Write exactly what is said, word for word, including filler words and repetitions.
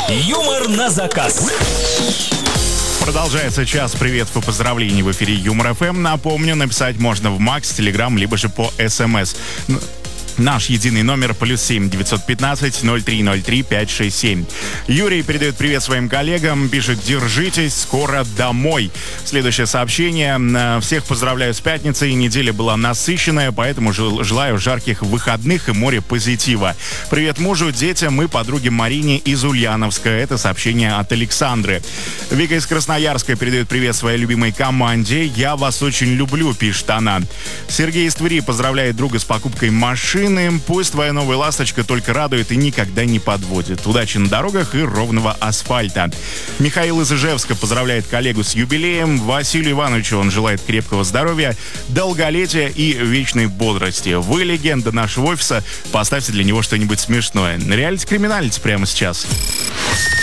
Юмор на заказ. Продолжается час приветов и поздравлений в эфире Юмор ФМ. Напомню, написать можно в Макс, Телеграм, либо же по СМС. Наш единый номер плюс семь девятьсот пятнадцать ноль три ноль три пять шесть семь. Юрий передает привет своим коллегам, пишет: держитесь, скоро домой. Следующее сообщение. Всех поздравляю с пятницей. Неделя была насыщенная, поэтому желаю жарких выходных и море позитива. Привет мужу, детям и подруге Марине из Ульяновска. Это сообщение от Александры. Вика из Красноярска передает привет своей любимой команде. Я вас очень люблю, пишет она. Сергей из Твери поздравляет друга с покупкой машины. Пусть твоя новая ласточка только радует и никогда не подводит. Удачи на дорогах и ровного асфальта. Михаил из Ижевска поздравляет коллегу с юбилеем. Василию Ивановичу он желает крепкого здоровья, долголетия и вечной бодрости. Вы легенда нашего офиса. Поставьте для него что-нибудь смешное. Реалити-криминалити прямо сейчас.